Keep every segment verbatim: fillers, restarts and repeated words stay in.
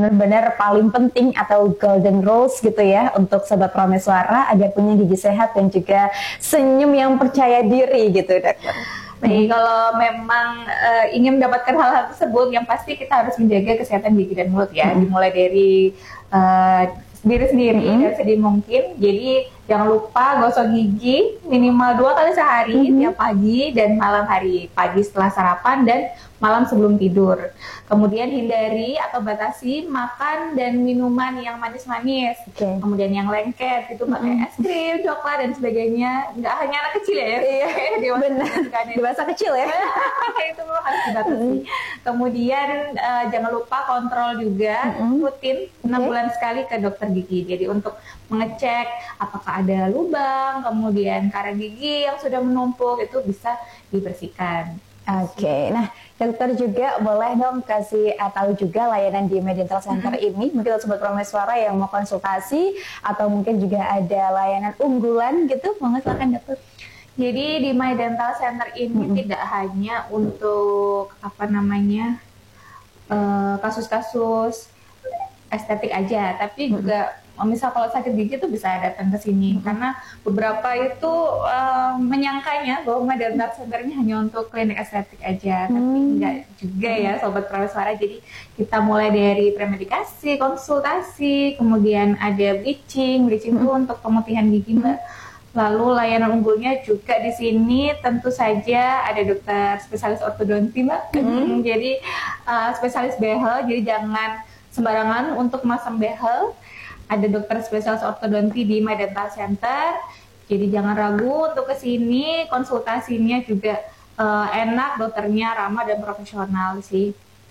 benar-benar paling penting atau golden rules gitu ya untuk Sobat Prameswara agar punya gigi sehat dan juga senyum yang percaya diri gitu, dokter. Baik, kalau memang uh, ingin mendapatkan hal-hal tersebut, yang pasti kita harus menjaga kesehatan gigi dan mulut ya, hmm. dimulai dari uh, diri sendiri hmm. dan sedini mungkin. Jadi jangan lupa gosok gigi minimal dua kali sehari, hmm. tiap pagi dan malam hari. Pagi setelah sarapan dan malam sebelum tidur. Kemudian hindari atau batasi makan dan minuman yang manis-manis. Okay. Kemudian yang lengket itu pakai mm-hmm. es krim, coklat dan sebagainya. Nggak hanya anak kecil ya. Iya, benar. Dewasa kecil ya. Itu harus dibatasi. Mm-hmm. Kemudian uh, jangan lupa kontrol juga mm-hmm. rutin enam okay. bulan sekali ke dokter gigi. Jadi untuk mengecek apakah ada lubang, kemudian karang gigi yang sudah menumpuk itu bisa dibersihkan. Oke, okay. Nah dokter juga boleh dong kasih uh, tahu juga layanan di MyDental Center mm-hmm. ini. Mungkin Sobat Prameswara yang mau konsultasi atau mungkin juga ada layanan unggulan gitu, mau silakan dokter. Jadi di MyDental Center ini mm-hmm. tidak hanya untuk apa namanya uh, kasus-kasus estetik aja, tapi mm-hmm. juga misal kalau sakit gigi tuh bisa datang ke sini hmm. karena beberapa itu uh, menyangkanya bahwa MyDental Center-nya hanya untuk klinik estetik aja, hmm. tapi enggak juga ya Sobat Prameswara. Jadi kita mulai dari premedikasi, konsultasi, kemudian ada bleaching, bleaching itu hmm. untuk pemutihan gigi Mbak. Lalu layanan unggulnya juga di sini tentu saja ada dokter spesialis ortodonti Mbak. Hmm. Jadi uh, spesialis behel, jadi jangan sembarangan untuk masang behel. Ada dokter spesialis ortodonti di MyDental Center, jadi jangan ragu untuk kesini. Konsultasinya juga uh, enak, dokternya ramah dan profesional sih.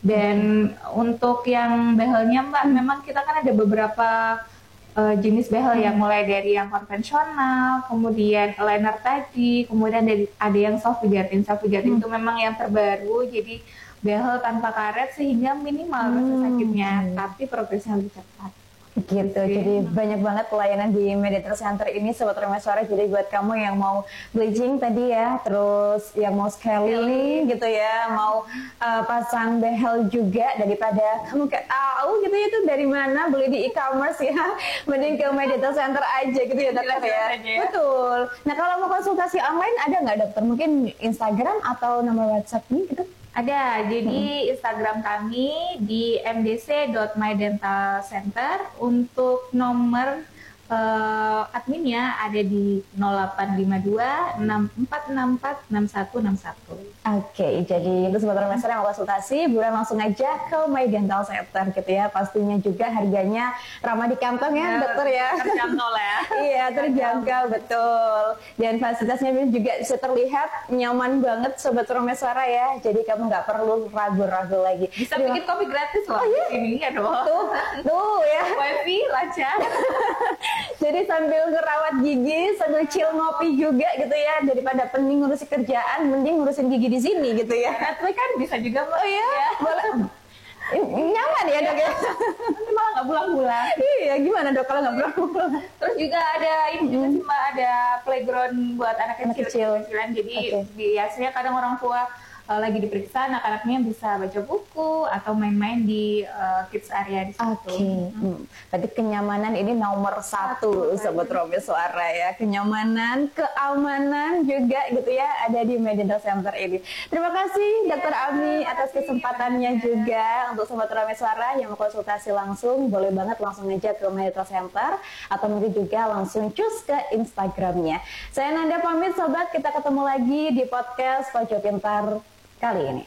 Dan hmm. untuk yang behelnya Mbak, memang kita kan ada beberapa uh, jenis behel hmm. yang mulai dari yang konvensional, kemudian aligner tadi, kemudian dari, ada yang soft pijatin. Soft pijatin hmm. itu memang yang terbaru, jadi behel tanpa karet sehingga minimal hmm. rasa sakitnya, hmm. tapi progresnya lebih cepat. Gitu, jadi banyak banget pelayanan di MyDental Center ini Sobat Prameswara. Jadi buat kamu yang mau bleaching tadi ya, terus yang mau scaling gitu ya, mau uh, pasang behel juga, daripada kamu gak tahu gitu ya itu dari mana beli di e-commerce ya, mending ke MyDental Center aja gitu ya dokter ya. Betul. Nah kalau mau konsultasi online ada nggak dokter? Mungkin Instagram atau nomor WhatsApp nih gitu? Ada, jadi hmm. Instagram kami di m d c dot my dental center. Untuk nomor uh, adminnya ada di nol delapan lima dua enam empat enam empat enam satu enam satu. Oke, okay, jadi itu Sobat Prameswara yang mau konsultasi, buruan langsung aja ke MyDental Center gitu ya. Pastinya juga harganya ramah di kantong ya, ya dokter ya. Terjangkau lah ya. Iya, terjangkau, betul. Dan fasilitasnya juga bisa terlihat nyaman banget Sobat Prameswara ya. Jadi kamu nggak perlu ragu-ragu lagi. Bisa Terima. bikin kopi gratis loh. Oh, iya? Ini ya dong. Tuh, tuh ya. Wifi, lancar. Jadi sambil ngerawat gigi, sambil chill ngopi juga gitu ya. Daripada pening ngurusin kerjaan, mending ngurusin gigi di sini gitu ya. Tapi kan bisa juga Mbak. Oh iya, ya. Boleh. Nyaman ya dok ya. Nanti malah nggak pulang-pulang. Iya, gimana dok kalau nggak pulang-pulang? Terus juga ada ini juga sih Mbak, ada playground buat anak kecil. Anak kecil. kecilan. Jadi okay. biasanya kadang orang tua Uh, lagi diperiksa, anak-anaknya bisa baca buku atau main-main di uh, kids area di situ. Oke, okay. hmm. Berarti kenyamanan ini nomor satu, satu Sobat Prameswara ya. Kenyamanan, keamanan juga gitu ya ada di MyDental Center ini. Terima kasih ya, dokter Ami atas kesempatannya ya. Juga untuk Sobat Prameswara yang mau konsultasi langsung, boleh banget langsung aja ke MyDental Center atau mungkin juga langsung cus ke Instagramnya. Saya Nanda pamit Sobat, kita ketemu lagi di podcast Pojok Pintar kali ini.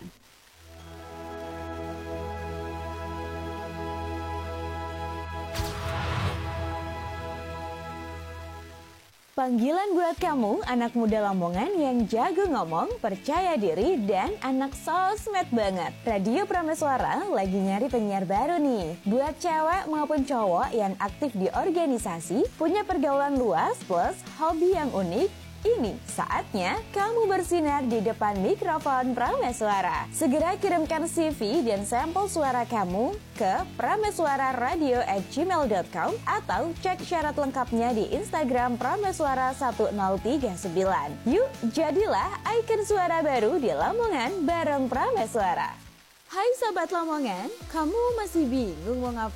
Panggilan buat kamu, anak muda Lamongan yang jago ngomong, percaya diri, dan anak sosmed banget. Radio Prameswara lagi nyari penyiar baru nih. Buat cewek maupun cowok yang aktif di organisasi, punya pergaulan luas plus hobi yang unik, ini saatnya kamu bersinar di depan mikrofon Prameswara. Segera kirimkan C V dan sampel suara kamu ke prameswararadio at gmail dot com atau cek syarat lengkapnya di Instagram Prameswara satu nol tiga sembilan. Yuk, jadilah ikon suara baru di Lamongan bareng Prameswara. Hai Sobat Lamongan, kamu masih bingung mau ngapain?